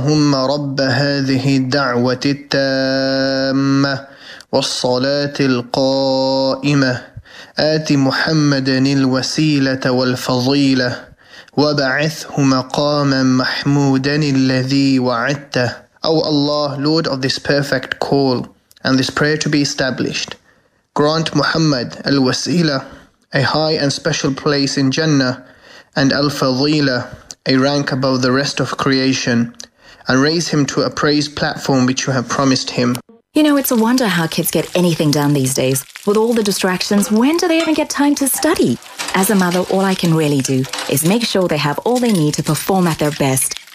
اللهم رب هذه الدعوة التامة والصلاة القائمة آت محمدا الوسيلة والفضيلة وبعثه مقاما محمودا الذي وعدته. O Allah, Lord of this perfect call and this prayer to be established, grant Muhammad al-Wasila a high and special place in Jannah and al-Fadila a rank above the rest of creation, and raise him to a praised platform which you have promised him. You know, it's a wonder how kids get anything done these days. With all the distractions, when do they even get time to study? As a mother, all I can really do is make sure they have all they need to perform at their best.